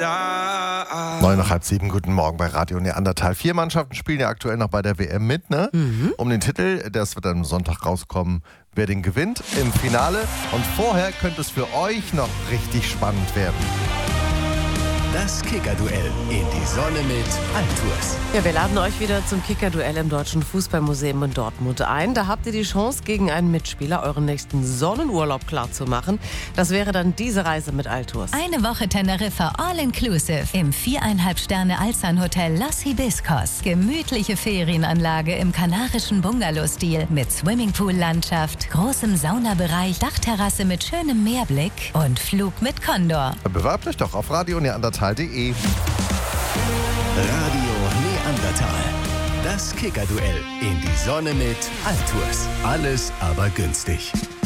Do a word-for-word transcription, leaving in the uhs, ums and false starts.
Neun nach halb sieben, guten Morgen bei Radio Neandertal. Vier Mannschaften spielen ja aktuell noch bei der W M mit, ne? Mhm. Um den Titel, das wird dann am Sonntag rauskommen, wer den gewinnt im Finale. Und vorher könnte es für euch noch richtig spannend werden. Das Kicker-Duell in die Sonne mit Altours. Ja, wir laden euch wieder zum Kicker-Duell im Deutschen Fußballmuseum in Dortmund ein. Da habt ihr die Chance, gegen einen Mitspieler euren nächsten Sonnenurlaub klarzumachen. Das wäre dann diese Reise mit Altours. Eine Woche Teneriffa All-Inclusive im viereinhalb Sterne Alzan-Hotel Los Hibiscos. Gemütliche Ferienanlage im kanarischen Bungalow-Stil mit Swimmingpool-Landschaft, großem Saunabereich, Dachterrasse mit schönem Meerblick und Flug mit Condor. Bewerbt euch doch auf radio neandertal punkt de. Radio Neandertal. Das Kicker-Duell in die Sonne mit Altours. Alles aber günstig.